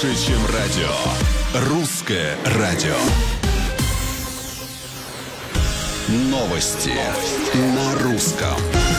Больше, чем радио. Русское радио. Новости на русском.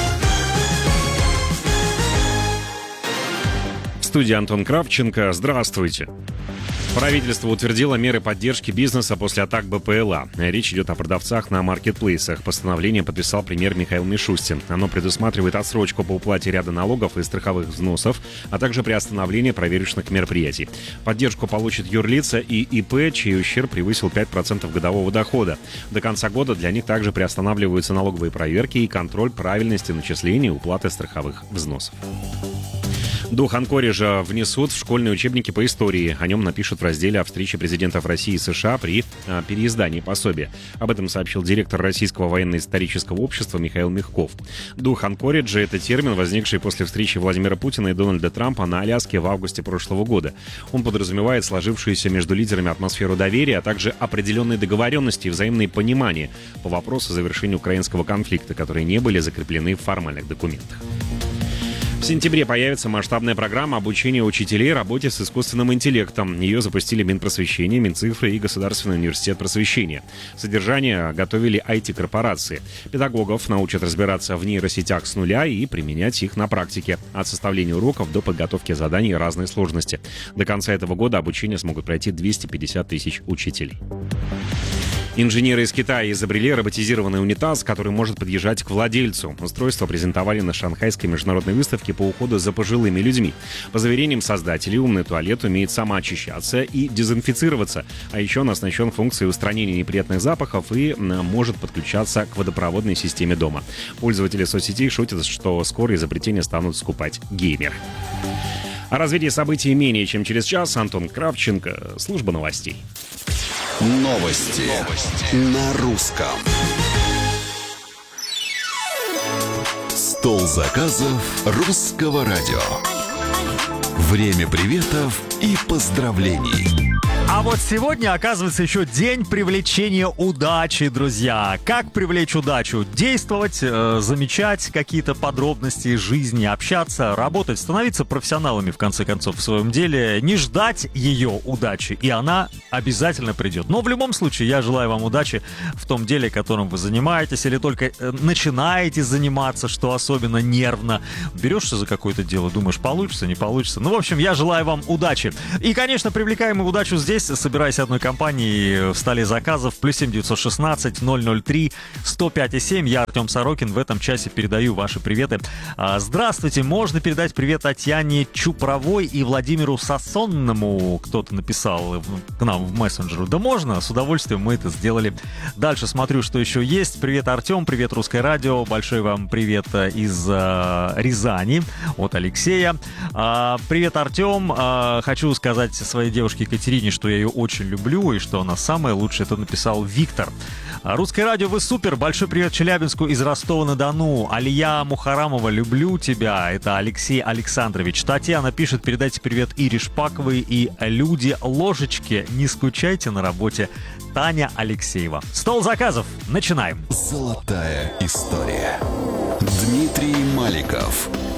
В студии Антон Кравченко. Здравствуйте. Правительство утвердило меры поддержки бизнеса после атак БПЛА. Речь идет о продавцах на маркетплейсах. Постановление подписал премьер Михаил Мишустин. Оно предусматривает отсрочку по уплате ряда налогов и страховых взносов, а также приостановление проверочных мероприятий. Поддержку получат юрлица и ИП, чей ущерб превысил 5% годового дохода. До конца года для них также приостанавливаются налоговые проверки и контроль правильности начисления и уплаты страховых взносов. Дух Анкориджа внесут в школьные учебники по истории. О нем напишут в разделе о встрече президентов России и США при переиздании пособия. Об этом сообщил директор Российского военно-исторического общества Михаил Мягков. Дух Анкориджа — это термин, возникший после встречи Владимира Путина и Дональда Трампа на Аляске в августе прошлого года. Он подразумевает сложившуюся между лидерами атмосферу доверия, а также определенные договоренности и взаимные понимания по вопросу завершения украинского конфликта, которые не были закреплены в формальных документах. В сентябре появится масштабная программа обучения учителей работе с искусственным интеллектом. Ее запустили Минпросвещение, Минцифры и Государственный университет просвещения. Содержание готовили IT-корпорации. Педагогов научат разбираться в нейросетях с нуля и применять их на практике. От составления уроков до подготовки заданий разной сложности. До конца этого года обучение смогут пройти 250 тысяч учителей. Инженеры из Китая изобрели роботизированный унитаз, который может подъезжать к владельцу. Устройство презентовали на Шанхайской международной выставке по уходу за пожилыми людьми. По заверениям создателей, умный туалет умеет самоочищаться и дезинфицироваться. А еще он оснащен функцией устранения неприятных запахов и может подключаться к водопроводной системе дома. Пользователи соцсетей шутят, что скоро изобретения станут скупать геймеры. О развитии событий менее чем через час. Антон Кравченко, служба новостей. Новости на русском. Стол заказов русского радио. Время приветов и поздравлений. А вот сегодня, оказывается, еще день привлечения удачи, друзья. Как привлечь удачу? Действовать, замечать какие-то подробности из жизни, общаться, работать, становиться профессионалами, в конце концов, в своем деле. Не ждать ее удачи, и она обязательно придет. Но в любом случае, я желаю вам удачи в том деле, которым вы занимаетесь, или только начинаете заниматься, что особенно нервно. Берешься за какое-то дело, думаешь, получится, не получится. Ну, в общем, я желаю вам удачи. И, конечно, привлекаем мы удачу здесь. Собираясь одной компанией в столе заказов, +7 916 003 105,7. Я, Артем Сорокин, в этом часе передаю ваши приветы. Здравствуйте, можно передать привет Татьяне Чупровой и Владимиру Сассонному. Кто-то написал к нам в мессенджеру. Да можно, с удовольствием мы это сделали. Дальше смотрю, что еще есть. Привет, Артем, привет, Русское радио. Большой вам привет из Рязани от Алексея. Привет, Артем. Хочу сказать своей девушке Екатерине, что я ее очень люблю и что она самая лучшая. Это написал Виктор. Русское радио, вы супер. Большой привет Челябинску из Ростова-на-Дону. Алия Мухарамова, люблю тебя. Это Алексей Александрович. Татьяна пишет, передайте привет Ире Шпаковой и Люде Ложечке. Не скучайте на работе. Таня Алексеева. Стол заказов. Начинаем. Золотая история. Дмитрий Маликов.